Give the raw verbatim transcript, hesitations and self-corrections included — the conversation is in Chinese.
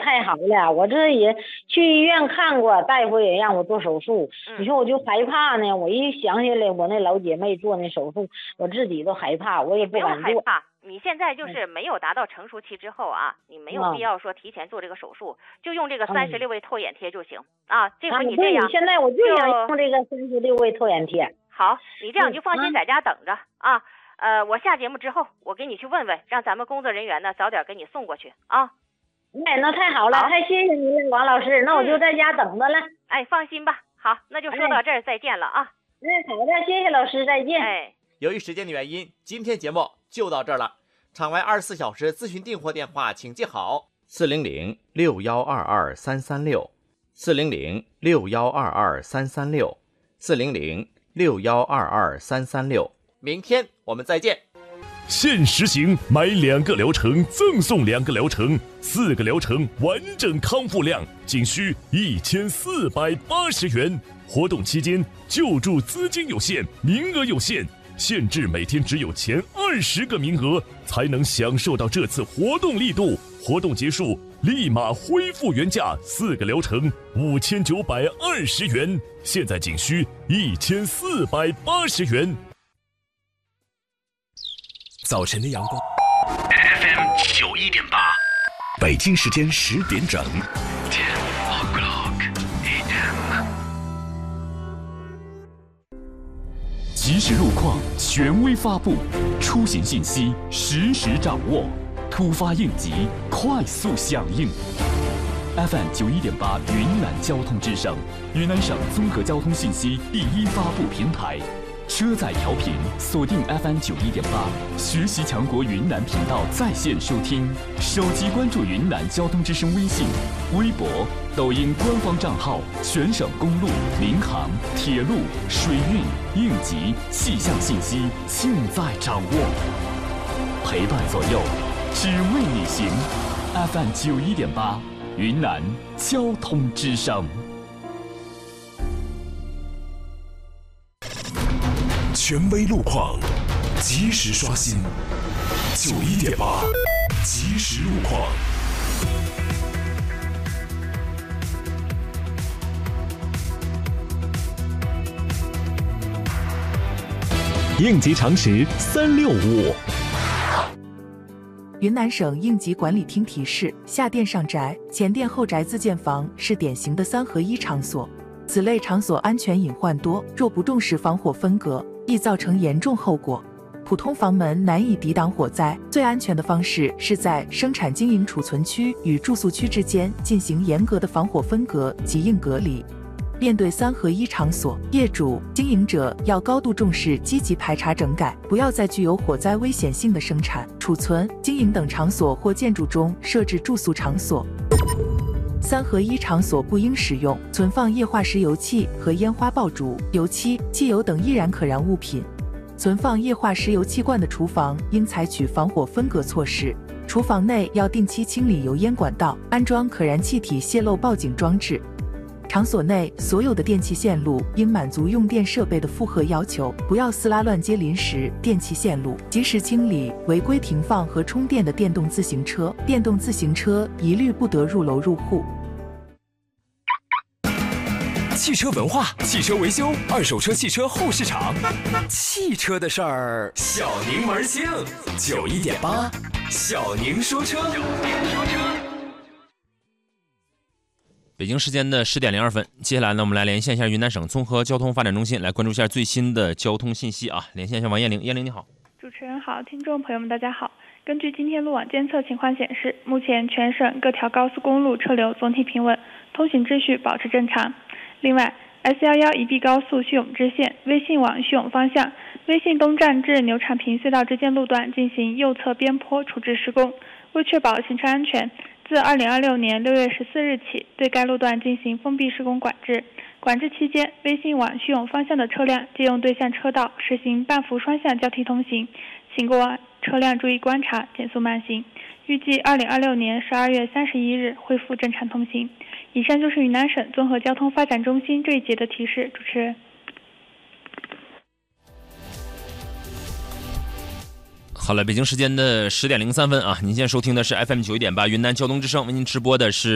太好了，我这也去医院看过，大夫也让我做手术。 嗯、 你说我就害怕呢，我一想起来我那老姐妹做那手术，我自己都害怕，我也不敢做。 害怕，你现在就是没有达到成熟期之后啊，嗯、你没有必要说提前做这个手术，嗯、就用这个三十六位透眼贴就行、嗯、啊。这回你这样， 啊、现在我就想用这个三十六位透眼贴。 好，你这样你就放心在家等着、嗯、啊。呃，我下节目之后，我给你去问问，让咱们工作人员呢早点给你送过去啊。 哎，那太好了，好太谢谢你了，王老师。那我就在家等着了。 嗯、哎，放心吧。好，那就说到这儿，再见了啊。 哎，好的，谢谢老师，再见。 哎， 由于时间的原因，今天节目就到这儿了。场外二十四小时咨询订货电话，请记好：四零零六幺二二三三六，四零零六幺二二三三六，四零零六幺二二三三六。明天我们再见。 现实行买两个疗程赠送两个疗程，四个疗程完整康复量仅需一千四百八十元。活动期间救助资金有限，名额有限，限制每天只有前二十个名额才能享受到这次活动力度。活动结束立马恢复原价，四个疗程五千九百二十元，现在仅需一千四百八十元。 早晨的阳光 F M 九一点八，北京时间十点整。ten o'clock A M。即时路况权威发布，出行信息实时掌握，突发应急快速响应。F M 九一点八云南交通之声，云南省综合交通信息第一发布平台。车载调频锁定 F M 九一点八，学习强国云南频道在线收听，手机关注云南交通之声微信、微博、抖音官方账号，全省公路、民航、铁路、水运、应急、气象信息尽在掌握，陪伴左右，只为你行。F M 九一点八，云南交通之声。权威路况，及时刷新。九一点八，及时路况。应急常识三六五。 云南省应急管理厅提示：下店上宅、前店后宅自建房是典型的三合一场所，此类场所安全隐患多，若不重视防火分隔，易造成严重后果。普通房门难以抵挡火灾，最安全的方式是在生产经营储存区与住宿区之间进行严格的防火分隔及硬隔离。面对三合一场所，业主、经营者要高度重视，积极排查整改，不要在具有火灾危险性的生产、储存、经营等场所或建筑中设置住宿场所。三合一场所不应使用存放液化石油气和烟花爆竹、油漆、汽油等易燃可燃物品。存放液化石油气罐的厨房应采取防火分隔措施，厨房内要定期清理油烟管道，安装可燃气体泄漏报警装置。场所内所有的电气线路应满足用电设备的负荷要求，不要撕拉乱接临时电气线路，及时清理违规停放和充电的电动自行车。电动自行车一律不得入楼入户。 汽车文化，汽车维修，二手车汽车后市场，汽车的事儿，小宁门清。九一点八，小宁说车。 北京时间的十点零二分，接下来呢，我们来连线一下云南省综合交通发展中心，来关注一下最新的交通信息啊。连线一下王艳玲，艳玲你好。 主持人好，听众朋友们大家好。根据今天路网监测情况显示，目前全省各条高速公路车流总体平稳，通行秩序保持正常。另外 ，S 一一宜碧高速叙永支线微信往叙永方向，微信东站至牛场坪隧道之间路段进行右侧边坡处置施工，为确保行车安全，自二零二六年六月十四日起，对该路段进行封闭施工管制。管制期间，微信往叙永方向的车辆借用对向车道实行半幅双向交替通行，行过车辆注意观察，减速慢行。预计二零二六年十二月三十一日恢复正常通行。以上就是云南省综合交通发展中心这一节的提示。主持人。 好了，北京时间的十点零三分啊，您现在收听的是 F M 九一点八云南交通之声，为您直播的是